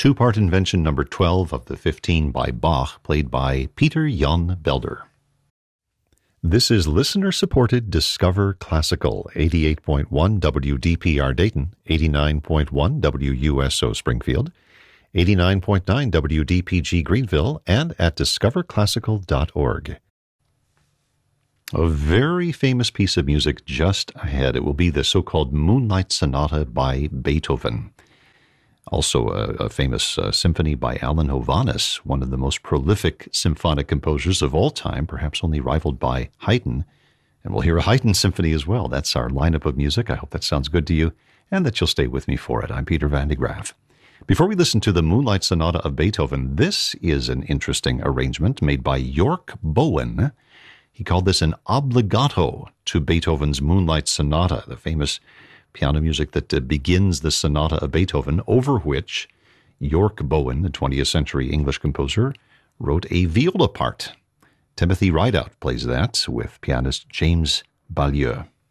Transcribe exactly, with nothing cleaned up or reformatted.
two-part invention number twelve of the fifteen by Bach, played by Peter Jan Belder. This is listener-supported Discover Classical, eighty-eight point one W D P R Dayton, eighty-nine point one W U S O Springfield, eighty-nine point nine W D P G Greenville, and at discover classical dot org. A very famous piece of music just ahead. It will be the so-called Moonlight Sonata by Beethoven. Also a, a famous uh, symphony by Alan Hovhaness, one of the most prolific symphonic composers of all time, perhaps only rivaled by Haydn. And we'll hear a Haydn symphony as well. That's our lineup of music. I hope that sounds good to you and that you'll stay with me for it. I'm Peter Van de Graaff. Before we listen to the Moonlight Sonata of Beethoven, this is an interesting arrangement made by York Bowen. He called this an obligato to Beethoven's Moonlight Sonata, the famous piano music that uh, begins the Sonata of Beethoven, over which York Bowen, the twentieth century English composer, wrote a viola part. Timothy Rideout plays that with pianist James Ballieu.